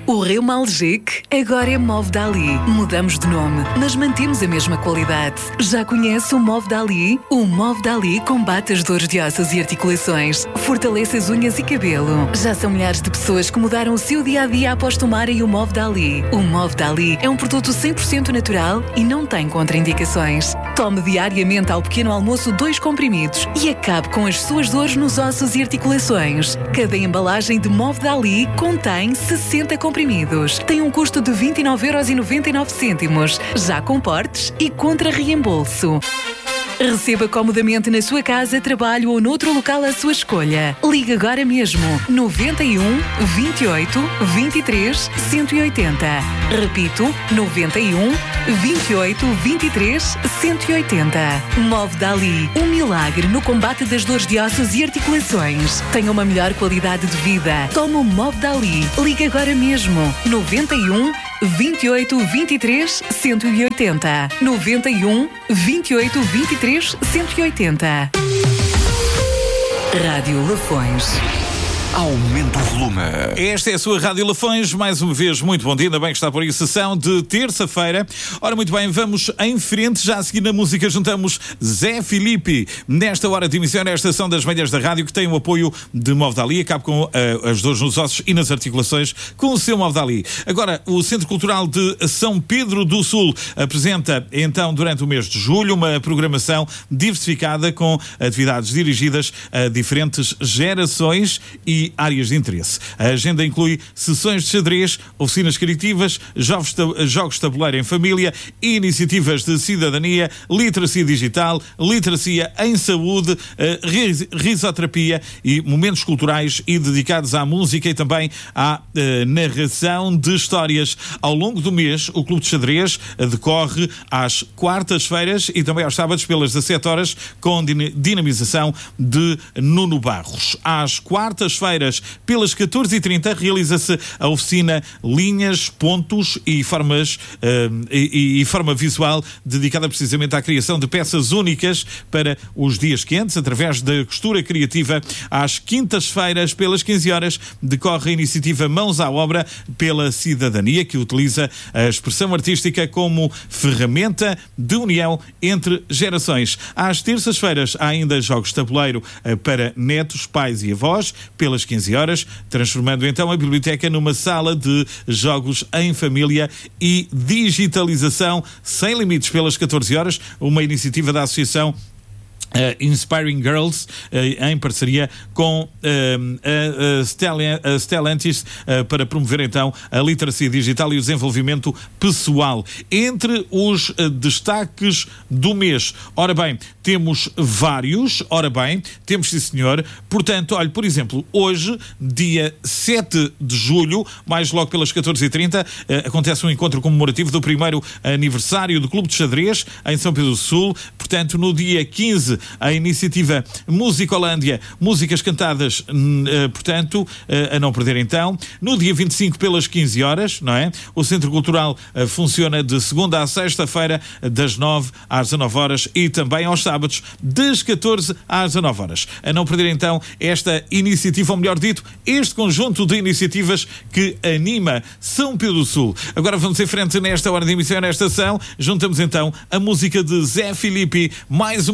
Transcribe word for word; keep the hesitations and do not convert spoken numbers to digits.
O Reumalgic agora é Movdali. Mudamos de nome, mas mantemos a mesma qualidade. Já conhece o Movdali? O Movdali combate as dores de ossos e articulações, fortalece as unhas e cabelo. Já são milhares de pessoas que mudaram o seu dia-a-dia após tomarem o Movdali. O Movdali é um produto cem por cento natural e não tem contraindicações. Tome diariamente ao pequeno almoço dois comprimidos e acabe com as suas dores nos ossos e articulações. Cada embalagem de Movdali contém sessenta comprimidos. Tem um custo de vinte e nove euros e noventa e nove cêntimos, já com portes e contra reembolso. Receba comodamente na sua casa, trabalho ou noutro local à sua escolha. Ligue agora mesmo noventa e um, vinte e oito, vinte e três, cento e oitenta. Repito, noventa e um, vinte e oito, vinte e três, cento e oitenta. Movdali, um milagre no combate das dores de ossos e articulações. Tenha uma melhor qualidade de vida. Tome o Movdali. Ligue agora mesmo noventa e um, vinte e oito, vinte e três, cento e oitenta. noventa e um, vinte e oito, vinte e três, cento e oitenta. Rádio Lafões. Aumenta o volume. Esta é a sua Rádio Lafões, mais uma vez, muito bom dia, ainda bem que está por aí, sessão de terça-feira. Ora, muito bem, vamos em frente, já a seguir na música juntamos Zé Filipe, nesta hora de emissão, nesta estação das manhãs da rádio, que tem o apoio de Movdali, acaba com uh, as dores nos ossos e nas articulações com o seu Movdali. Agora, o Centro Cultural de São Pedro do Sul apresenta, então, durante o mês de julho, uma programação diversificada com atividades dirigidas a diferentes gerações e áreas de interesse. A agenda inclui sessões de xadrez, oficinas criativas, jogos de tabuleiro em família, iniciativas de cidadania, literacia digital, literacia em saúde, risoterapia e momentos culturais e dedicados à música e também à narração de histórias. Ao longo do mês, o Clube de Xadrez decorre às quartas-feiras e também aos sábados pelas dezassete horas com dinamização de Nuno Barros. Às quartas-feiras pelas catorze e trinta realiza-se a oficina Linhas, Pontos e Formas uh, e, e Forma Visual, dedicada precisamente à criação de peças únicas para os dias quentes, através da costura criativa. Às quintas-feiras, pelas quinze horas, decorre a iniciativa Mãos à Obra pela Cidadania, que utiliza a expressão artística como ferramenta de união entre gerações. Às terças-feiras, há ainda jogos de tabuleiro uh, para netos, pais e avós, pelas quinze horas, transformando então a biblioteca numa sala de jogos em família e digitalização sem limites pelas catorze horas, uma iniciativa da Associação Uh, Inspiring Girls, uh, em parceria com uh, a, a Stellantis, uh, para promover então a literacia digital e o desenvolvimento pessoal. Entre os uh, destaques do mês, ora bem, temos vários, ora bem, temos sim senhor, portanto, olha, por exemplo, hoje, dia sete de julho, mais logo pelas catorze e trinta, uh, acontece um encontro comemorativo do primeiro aniversário do Clube de Xadrez em São Pedro do Sul. Portanto, no dia quinze, a iniciativa Musicolândia, músicas cantadas, uh, portanto, uh, a não perder então. No dia vinte e cinco, pelas quinze horas, não é? O Centro Cultural uh, funciona de segunda à sexta-feira, das nove às dezanove horas e também aos sábados, das catorze às dezanove horas. A não perder então esta iniciativa, ou melhor dito, este conjunto de iniciativas que anima São Pedro do Sul. Agora vamos em frente nesta hora de emissão, nesta ação. Juntamos então a música de Zé Filipe, mais uma